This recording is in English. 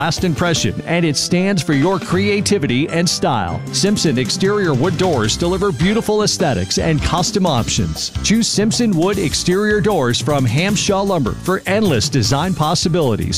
last impression, and it stands for your creativity and style. Simpson exterior wood doors deliver beautiful aesthetics and custom options. Choose Simpson wood exterior doors from Hamshaw Lumber for endless design possibilities.